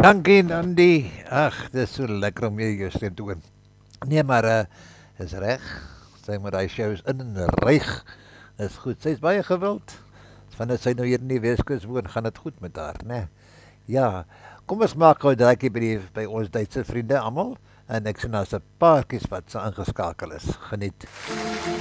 Dankie Andy. Ag, dis so lekker om jou stem te hoor. Nee, maar is reg. Sy met daai shows in en reg. Is goed. Sy's baie gewild. Vandat sy nou hier in die Weskus woon, gaan dit goed met haar, né? Ja. Kom ons maak gou 'n draaitjie by ons Duitse vriende almal en ek sien daar's 'n paartjies wat so ingeskakel is. Geniet.